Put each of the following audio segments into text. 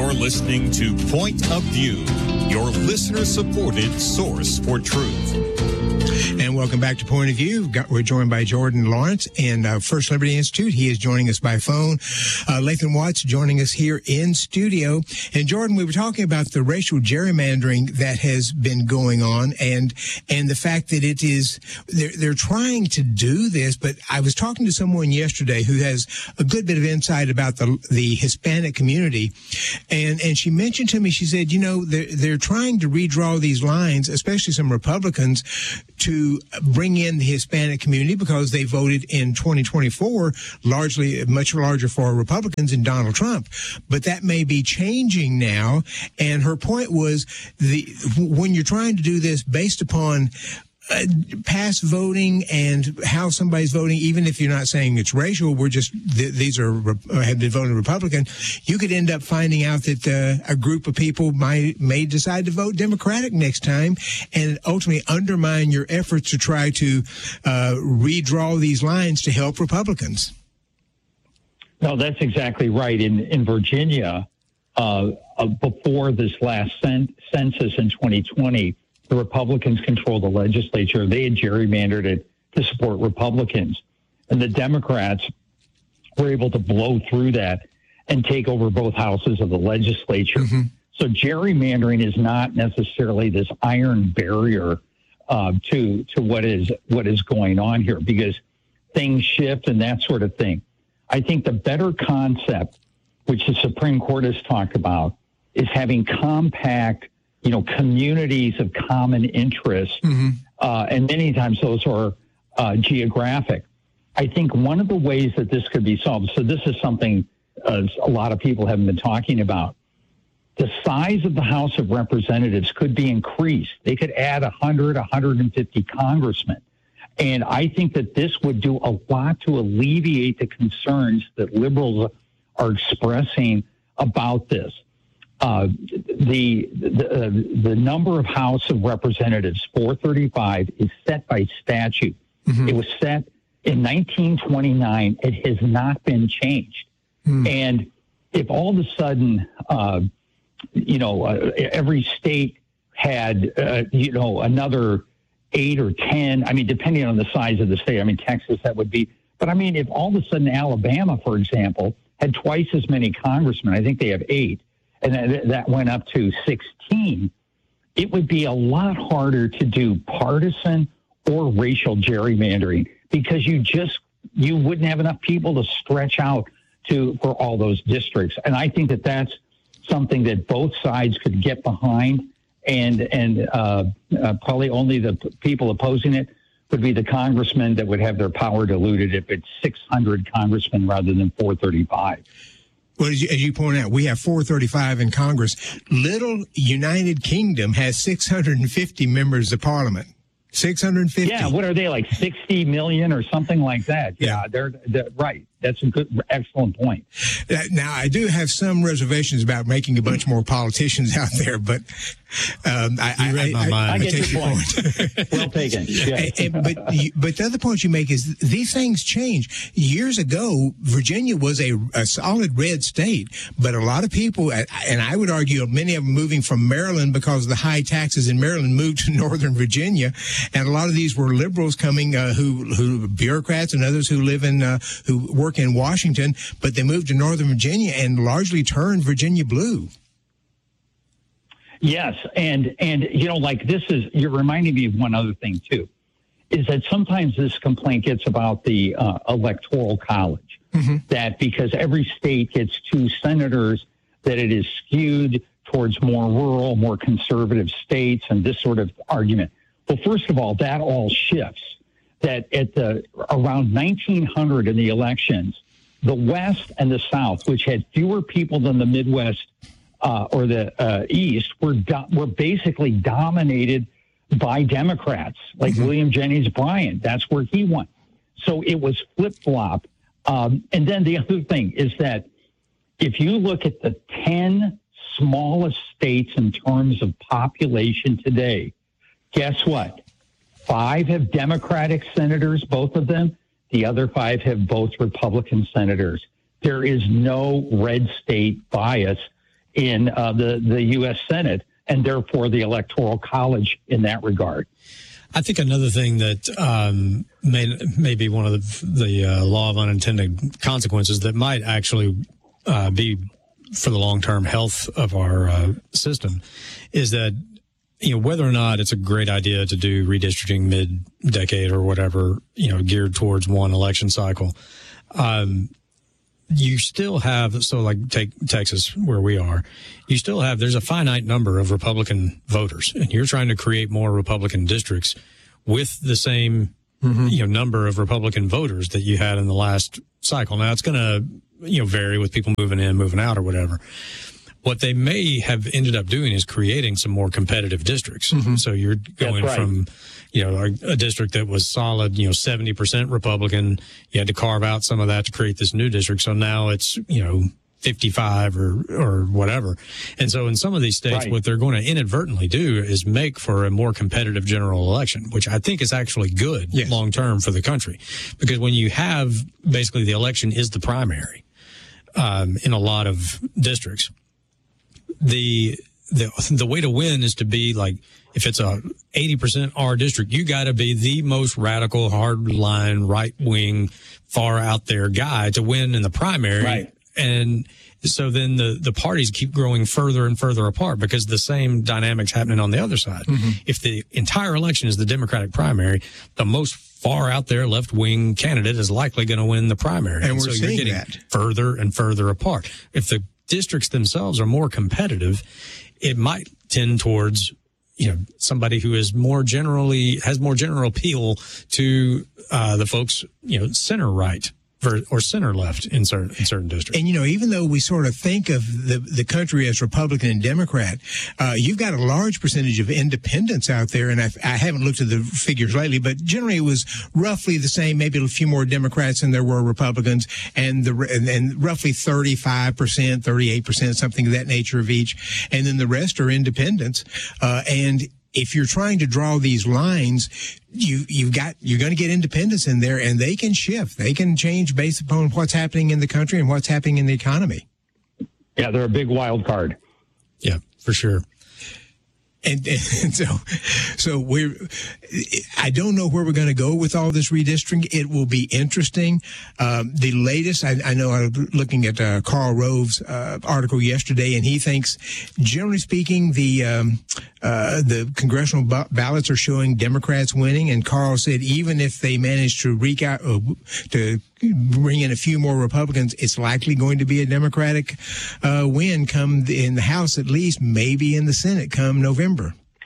You're listening to Point of View, your listener-supported source for truth. And welcome back to Point of View. We're joined by Jordan Lawrence and First Liberty Institute. He is joining us by phone. Lathan Watts joining us here in studio. And Jordan, we were talking about the racial gerrymandering that has been going on and the fact that it is, they're trying to do this, but I was talking to someone yesterday who has a good bit of insight about the Hispanic community. And she mentioned to me, she said, you know, they're trying to redraw these lines, especially some Republicans, to bring in the Hispanic community because they voted in 2024 largely much larger for Republicans than Donald Trump. But that may be changing now. And her point was when you're trying to do this based upon past voting and how somebody's voting, even if you're not saying it's racial, we're just these have been voting Republican, you could end up finding out that a group of people may decide to vote Democratic next time and ultimately undermine your efforts to try to redraw these lines to help Republicans. No, that's exactly right. In Virginia, before this last census in 2020, the Republicans controlled the legislature. They had gerrymandered it to support Republicans. And the Democrats were able to blow through that and take over both houses of the legislature. Mm-hmm. So gerrymandering is not necessarily this iron barrier to what is going on here, because things shift and that sort of thing. I think the better concept, which the Supreme Court has talked about, is having compact communities of common interest, mm-hmm. And many times those are geographic. I think one of the ways that this could be solved, so this is something a lot of people haven't been talking about, the size of the House of Representatives could be increased. They could add 100, 150 congressmen. And I think that this would do a lot to alleviate the concerns that liberals are expressing about this. The number of House of Representatives, 435, is set by statute. Mm-hmm. It was set in 1929. It has not been changed. Mm. And if all of a sudden, every state had, another 8 or 10, I mean, depending on the size of the state, I mean, Texas, that would be, but I mean, if all of a sudden Alabama, for example, had twice as many congressmen, I think they have 8, and that went up to 16, it would be a lot harder to do partisan or racial gerrymandering because you wouldn't have enough people to stretch out for all those districts. And I think that that's something that both sides could get behind, and probably only the people opposing it would be the congressmen that would have their power diluted if it's 600 congressmen rather than 435. Well, as you point out, we have 435 in Congress. Little United Kingdom has 650 members of Parliament. 650. Yeah, what are they, like 60 million or something like that? Yeah, they're right. That's a excellent point. Now, I do have some reservations about making a bunch more politicians out there, but I get your point. Well taken. Yeah. But the other point you make is these things change. Years ago, Virginia was a solid red state, but a lot of people, and I would argue many of them moving from Maryland because of the high taxes in Maryland, moved to Northern Virginia, and a lot of these were liberals coming, who bureaucrats and others who live in who work in Washington, but they moved to Northern Virginia and largely turned Virginia blue. Yes, and like this is, you're reminding me of one other thing too, is that sometimes this complaint gets about the electoral college, mm-hmm. that because every state gets 2 senators, that it is skewed towards more rural, more conservative states, and this sort of argument. Well, first of all, that all shifts. That at around 1900 in the elections, the West and the South, which had fewer people than the Midwest or the East, were basically dominated by Democrats, like mm-hmm. William Jennings Bryan. That's where he won. So it was flip-flop. And then the other thing is that if you look at the 10 smallest states in terms of population today, guess what? 5 have Democratic senators, both of them. The other 5 have both Republican senators. There is no red state bias in the U.S. Senate, and therefore the Electoral College in that regard. I think another thing that may be one of the law of unintended consequences that might actually be for the long-term health of our system is that, whether or not it's a great idea to do redistricting mid-decade or whatever, geared towards one election cycle, you still have, so like take Texas where we are, there's a finite number of Republican voters, and you're trying to create more Republican districts with the same, number of Republican voters that you had in the last cycle. Now it's going to, vary with people moving in, moving out or whatever. What they may have ended up doing is creating some more competitive districts. So you're going from, a district that was solid, 70% Republican. You had to carve out some of that to create this new district. So now it's, 55 or whatever. And so in some of these states, what they're going to inadvertently do is make for a more competitive general election, which I think is actually good long term for the country. Because when you have basically the election is the primary in a lot of districts, the way to win is to be like, if it's a 80% R district, you got to be the most radical, hardline, right wing, far out there guy to win in the primary. Right. And so then the parties keep growing further and further apart because the same dynamics happening on the other side. If the entire election is the Democratic primary, the most far out there left wing candidate is likely going to win the primary. And so we're you're seeing getting that further and further apart. If the districts themselves are more competitive, it might tend towards, somebody who is has more general appeal to the folks, center right or center left in certain districts. And, even though we sort of think of the country as Republican and Democrat, you've got a large percentage of independents out there. And I haven't looked at the figures lately, but generally it was roughly the same, maybe a few more Democrats than there were Republicans, and roughly 35%, 38%, something of that nature of each. And then the rest are independents. And if you're trying to draw these lines, you're going to get independents in there, and they can shift. They can change based upon what's happening in the country and what's happening in the economy. Yeah, they're a big wild card. Yeah, for sure. And so I don't know where we're going to go with all this redistricting. It will be interesting. The latest, I know I was looking at Karl Rove's article yesterday, and he thinks, generally speaking, the congressional ballots are showing Democrats winning. And Karl said even if they manage to to bring in a few more Republicans, it's likely going to be a Democratic win come in the House, at least, maybe in the Senate come November.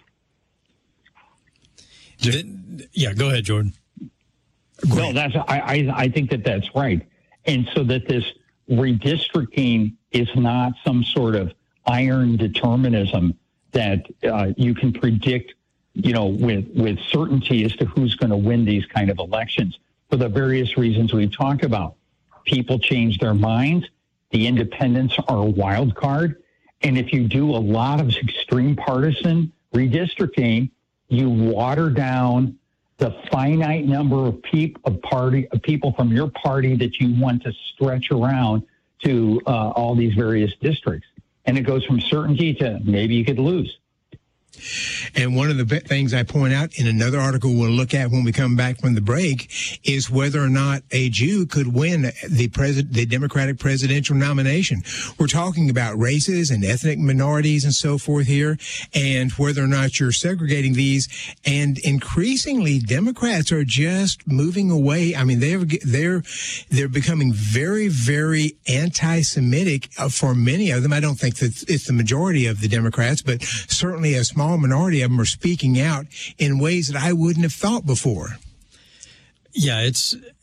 Yeah, go ahead, Jordan. No, I think that's right. And so that this redistricting is not some sort of iron determinism that you can predict, with certainty as to who's going to win these kind of elections. For the various reasons we've talked about. People change their minds. The independents are a wild card. And if you do a lot of extreme partisan redistricting, you water down the finite number of people from your party that you want to stretch around to all these various districts. And it goes from certainty to maybe you could lose. And one of the things I point out in another article we'll look at when we come back from the break is whether or not a Jew could win the Democratic presidential nomination. We're talking about races and ethnic minorities and so forth here, and whether or not you're segregating these. And increasingly, Democrats are just moving away. I mean, they're becoming very, very anti-Semitic for many of them. I don't think that it's the majority of the Democrats, but certainly a small minority of them are speaking out in ways that I wouldn't have thought before. Yeah, it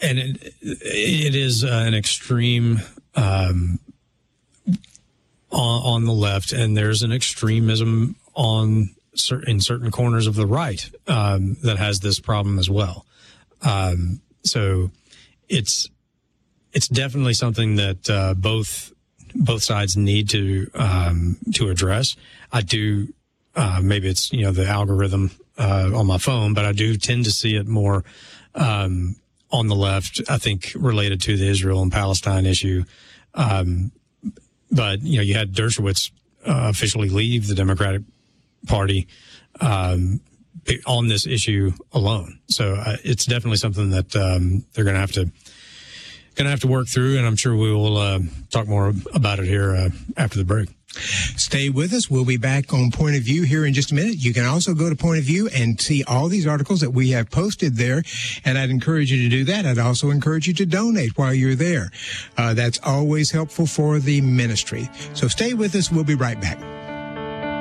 is an extreme on the left, and there's an extremism in certain corners of the right that has this problem as well. So it's definitely something that both sides need to address. I do. Maybe it's, the algorithm on my phone, but I do tend to see it more on the left, I think, related to the Israel and Palestine issue. But, you had Dershowitz officially leave the Democratic Party on this issue alone. So it's definitely something that they're going to have to work through, and I'm sure we will talk more about it here after the break. Stay with us. We'll be back on Point of View here in just a minute. You can also go to Point of View and see all these articles that we have posted there, and I'd encourage you to do that. I'd also encourage you to donate while you're there. That's always helpful for the ministry. So stay with us. We'll be right back.